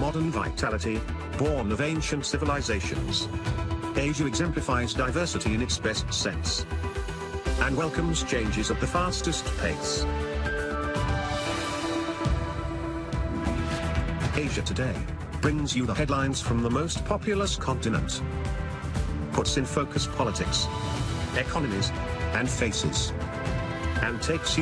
modern vitality, born of ancient civilizations. Asia exemplifies diversity in its best sense and welcomes changes at the fastest pace. Asia Today brings you the headlines from the most populous continent, puts in focus politics, economies, and faces, and takes you